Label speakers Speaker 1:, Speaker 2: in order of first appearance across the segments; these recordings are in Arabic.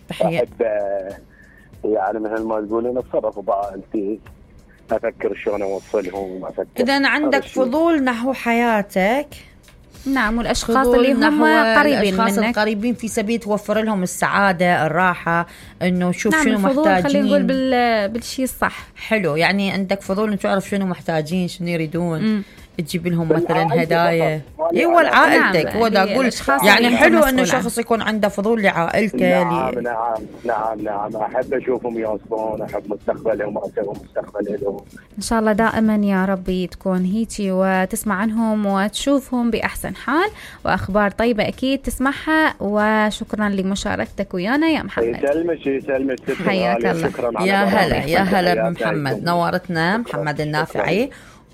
Speaker 1: تحية.
Speaker 2: احب يعني مثل ما تقولين اتصرف بعائلتي، افكر شلون اوصلهم، افكر
Speaker 1: اذا عندك فضول نحو حياتك.
Speaker 3: نعم، والاشخاص اللي هم قريبين
Speaker 1: الاشخاص
Speaker 3: منك،
Speaker 1: القريبين في سبيل توفر لهم السعاده الراحه، انه شوف
Speaker 3: نعم
Speaker 1: شنو محتاجين.
Speaker 3: خلينا نقول بالشيء الصح.
Speaker 1: حلو، يعني عندك فضول ان تعرف شنو محتاجين، شنو يريدون، تجيب لهم مثلا هدايا. ايوه لعائلتك.
Speaker 3: نعم.
Speaker 1: هو دا اقول يعني حلو انه شخص يكون عنده فضول لعائلته.
Speaker 2: نعم احب اشوفهم يوصلون، احب مستقبلهم واسوي مستقبل لهم
Speaker 3: ان شاء الله دائما يا ربي تكون هيجي وتسمع عنهم وتشوفهم باحسن حال، واخبار طيبه اكيد تسمعها. وشكرا لمشاركتك ويانا يا محمد.
Speaker 2: يسلمك
Speaker 3: حياك الله.
Speaker 1: يا هلا بمحمد، نورتنا محمد النافعي.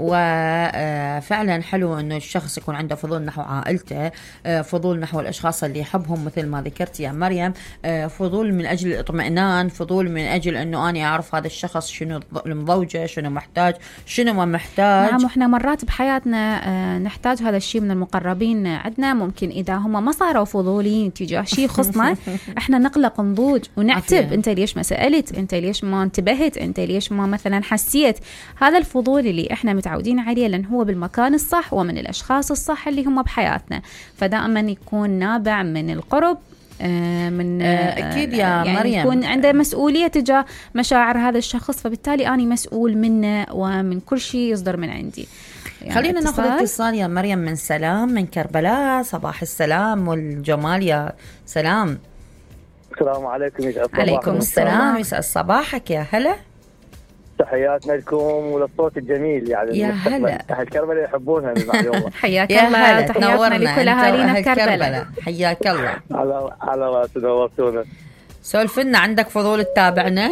Speaker 1: وفعلا حلو انه الشخص يكون عنده فضول نحو عائلته، فضول نحو الاشخاص اللي يحبهم مثل ما ذكرت يا مريم، فضول من اجل الاطمئنان، فضول من اجل انه انا اعرف هذا الشخص شنو المضوجه، شنو محتاج، شنو ما محتاج.
Speaker 3: نعم، واحنا مرات بحياتنا نحتاج هذا الشيء من المقربين عندنا. ممكن اذا هم ما صاروا فضوليين تجاه شيء خصنا احنا نقلق، نضوج ونعتب. انت ليش ما سالت؟ انت ليش ما انتبهت؟ انت ليش ما مثلا حسيت؟ هذا الفضول اللي احنا متعودين عليه لأن هو بالمكان الصح ومن الأشخاص الصح اللي هم بحياتنا، فدائما يكون نابع من القرب، من
Speaker 1: أكيد يا
Speaker 3: يعني
Speaker 1: مريم
Speaker 3: يكون عنده مسؤولية تجاه مشاعر هذا الشخص، فبالتالي أنا مسؤول منه ومن كل شيء يصدر من عندي.
Speaker 1: يعني خلينا ناخذ اتصال يا مريم من سلام من كربلاء. صباح السلام والجمال يا سلام.
Speaker 2: السلام عليكم.
Speaker 1: عليكم السلام، يسعد صباحك يا هلا.
Speaker 2: تحياتنا لكم وللصوت الجميل. يعني
Speaker 1: يا هلا،
Speaker 2: أهل كربلاء يحبونها المعلومة.
Speaker 3: حياك الله، تحياتنا لكل أهالينا كربلاء.
Speaker 1: حياك الله.
Speaker 2: على راسنا نورتونا.
Speaker 1: سولف لنا، عندك فضول تتابعنا؟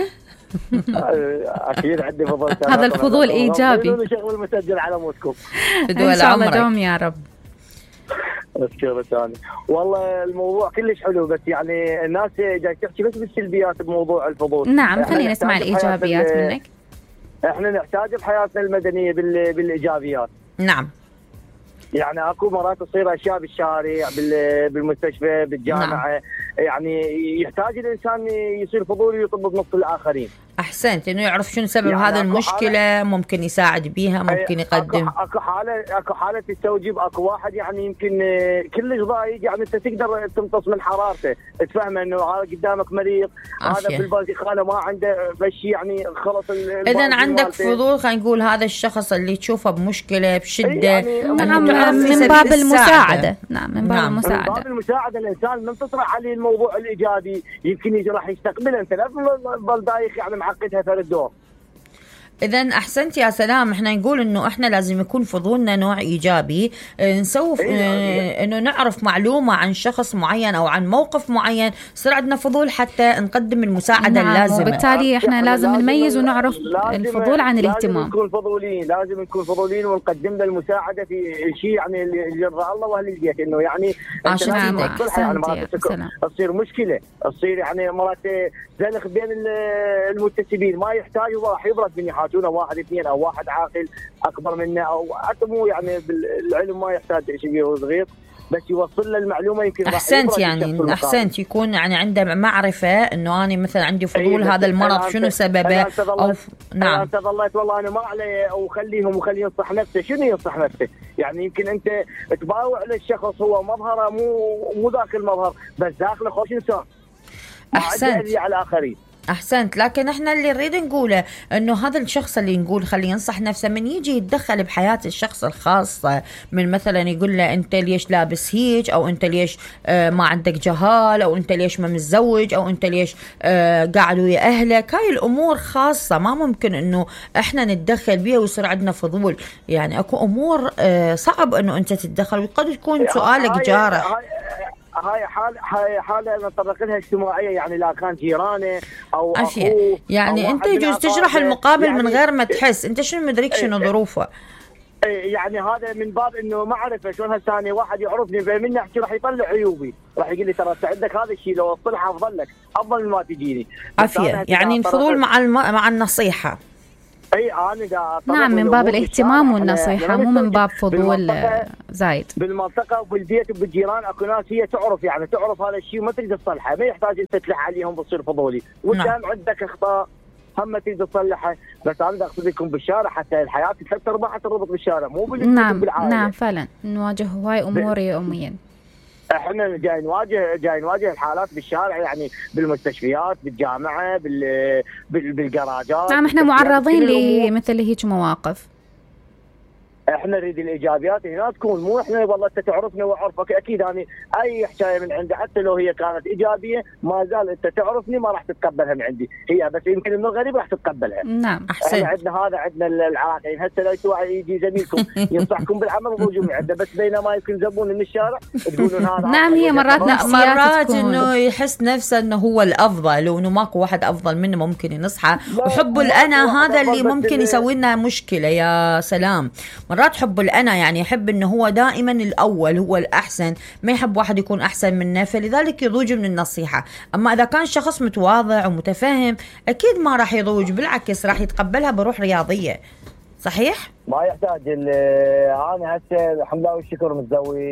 Speaker 2: أكيد عندي فضول.
Speaker 3: هذا الفضول إيجابي.
Speaker 2: شغل مسجل على موتكم
Speaker 3: إن شاء الله دوم يا رب.
Speaker 2: أشكرك ثاني. والله الموضوع كلش حلو، بس يعني الناس جاي تحكي بس بالسلبيات بموضوع الفضول.
Speaker 3: نعم، خلينا نسمع الإيجابيات منك.
Speaker 2: احنا نحتاج بحياتنا المدنيه بالايجابيات.
Speaker 1: نعم،
Speaker 2: يعني اكو مرات تصير اشياء بالشارع، بالمستشفى، بالجامعه. نعم. يعني يحتاج الانسان يصير فضولي ويطب بنص الاخرين.
Speaker 1: احسنت، انه يعرف شنو سبب يعني هذا المشكله، ممكن يساعد بيها، ممكن يقدم.
Speaker 2: اكو حاله تستوجب. اكو واحد يعني يمكن كلش ضايق، يعني انت تقدر تمتص من حرارته، تفهم انه هذا قدامك مريض، هذا في البلدي خانه ما عنده فشي، يعني خلص.
Speaker 1: اذا عندك فضول، خلينا نقول هذا الشخص اللي تشوفه بمشكله بشده،
Speaker 2: يعني
Speaker 3: من باب المساعده. نعم، من باب المساعده.
Speaker 2: من باب المساعده الانسان من تطرح عليه الموضوع الايجابي يمكن راح يستقبله. انت لا تظل دايخ يعني معقدها ثلاث دور.
Speaker 1: إذن أحسنت يا سلام. إحنا نقول إنه إحنا لازم يكون فضولنا نوع إيجابي، نسوف إنه نعرف معلومة عن شخص معين أو عن موقف معين، صار عندنا فضول حتى نقدم المساعدة اللازمة.
Speaker 3: وبالتالي إحنا لازم نميز ونعرف الفضول عن الاهتمام.
Speaker 2: لازم نكون فضولين ونقدم له المساعدة في شيء يعني اللي يرضى الله وأهل البيت، إنه يعني
Speaker 1: عشان
Speaker 2: يعني تصير مشكلة، تصير يعني مرات زلخ بين المتسبين، ما يحتاج راح يبرد من يحاجونه واحد اثنين او واحد عاقل اكبر منه او اتمو، يعني بالعلم ما يحتاج شيء صغير بس يوصل له المعلومه. يمكن
Speaker 1: احسنت، يعني احسنت يكون يعني عنده معرفه انه انا مثلا عندي فضول هذا المرض شنو سببه. او
Speaker 2: نعم انت ظليت والله انا ما عليه او خليهم وخليه ينصح نفسه. شنو ينصح نفسه؟ يعني يمكن انت تباوع للشخص هو مظهره مو ذاك المظهر، بس داخله خوش انسان.
Speaker 1: احسنت
Speaker 2: على الاخرين.
Speaker 1: أحسنت، لكن إحنا اللي نريد نقوله إنه هذا الشخص اللي نقول خليه ينصح نفسه، من يجي يتدخل بحياة الشخص الخاصة، من مثلا يقول له أنت ليش لابس هيك، أو أنت ليش ما عندك جهال، أو أنت ليش ما متزوج، أو أنت ليش قاعد ويا أهلك. هاي الأمور خاصة ما ممكن إنه إحنا نتدخل بيها ويصير عندنا فضول. يعني أكو أمور صعب إنه أنت تتدخل، وقد تكون سؤالك جارح.
Speaker 2: هاي حالة نطرق لها اجتماعية، يعني لا كان جيرانه أو أخوه،
Speaker 1: يعني أنت يجوز تجرح المقابل يعني من غير ما تحس. أنت شنو مدرك شنو ظروفه؟
Speaker 2: يعني هذا من باب إنه معرفة. شلون هالثاني واحد يعرفني فمن أحكي راح يطلع عيوبي، راح يقول لي ترى أنت عندك هذا الشيء لو أصلحه أفضل لك، أفضل ما تجيني.
Speaker 1: عافية، يعني الفضول مع النصيحة.
Speaker 2: اي انا
Speaker 3: نعم من باب الاهتمام والنصيحه، مو من باب فضول زايد.
Speaker 2: بالمنطقه وبالبيت وبالجيران اكو ناس هي تعرف يعني تعرف هذا الشيء وما تقدر تصلحه، ما يحتاج انت تلح عليهم بتصير فضولي، وانت عندك اخطاء هم تقدر تصلحها، بس انا اقصد لكم بالشارع حتى الحياه 3/4 تربط بالشارع مو بالعائله.
Speaker 3: نعم فعلا نواجه هواي امور يوميا.
Speaker 2: احنا جاي نواجه الحالات بالشارع يعني بالمستشفيات بالجامعه بالجراجات.
Speaker 3: نعم احنا معرضين لمثل هيك مواقف.
Speaker 2: احنا نريد الايجابيات هنا تكون، مو احنا والله انت تعرفنا واعرفك. اكيد يعني اي حكايه من عندي حتى لو هي كانت ايجابيه ما زال انت تعرفني ما راح تتقبلها من عندي، هي بس يمكن من الغريب راح تتقبلها.
Speaker 3: نعم
Speaker 2: احسن. عندنا العراقيين هسه لو يجي زميلكم ينصحكم بالعمل الهجومي عنده، بس بينما يمكن زبون من الشارع تقولون هذا.
Speaker 3: نعم هي مرات
Speaker 1: انه يحس نفسه انه هو الافضل وانه ماكو واحد افضل منه ممكن ينصحه، وحب الانا هذا اللي ممكن يسوي لنا مشكله. يا سلام، مرات حب الأنا يعني يحب إنه هو دائما الأول هو الأحسن، ما يحب واحد يكون أحسن منه، فلذلك يضوج من النصيحة. أما إذا كان شخص متواضع ومتفهم أكيد ما راح يضوج، بالعكس راح يتقبلها بروح رياضية. صحيح؟
Speaker 2: ما يحتاج. أنا هسه الحمد لله والشكر متزوج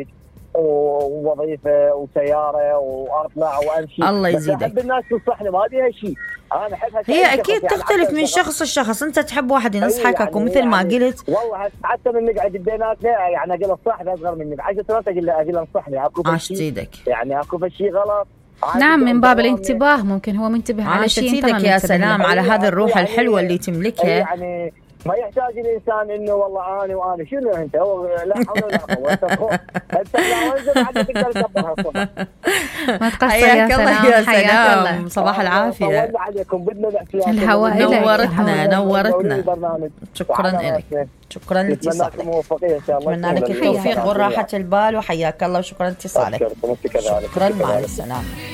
Speaker 2: ووظيفة وسيارة وأطلع وأمشي.
Speaker 1: الله يزيدك.
Speaker 2: أحب الناس تنصحني ما بيها شيء. أنا أحبها.
Speaker 1: هي أكيد تختلف من شخص لشخص، أنت تحب واحد ينصحك يعني ومثل ما قلت.
Speaker 2: والله حتى من نقعد بيناتنا يعني أقول الصاحب أصغر مني ب10 سنوات أقول انصحني أكو شيء يعني أكو شيء غلط.
Speaker 3: نعم من باب الانتباه، ممكن هو منتبه على شيء.
Speaker 1: تفيدك يا سلام على هذه الروح الحلوة اللي تملكها.
Speaker 2: يعني ما يحتاج الانسان انه والله انا شنو انت لا حول ولا قوه انت لا وانزل عاد تقدر تكبرها الصبح.
Speaker 3: ما تقصر يا سلام. حياك الله.
Speaker 1: صباح العافيه.
Speaker 2: طولنا عليكم بدنا نحكي.
Speaker 3: الهواء
Speaker 1: نورتنا. شكرا لك. شكرا لاتصالك. اتمنى لك التوفيق والراحه البال، وحياك الله وشكرا لاتصالك. شكرا، مع السلامه.